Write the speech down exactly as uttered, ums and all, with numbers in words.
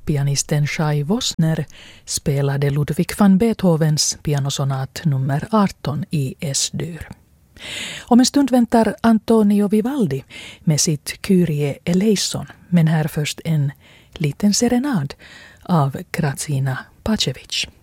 Pianisten Shai Vosner spelade Ludwig van Beethovens pianosonat nummer arton i S-dur. Om en stund väntar Antonio Vivaldi med sitt Kyrie eleison, men här först en liten serenad av Grazina Pacevic.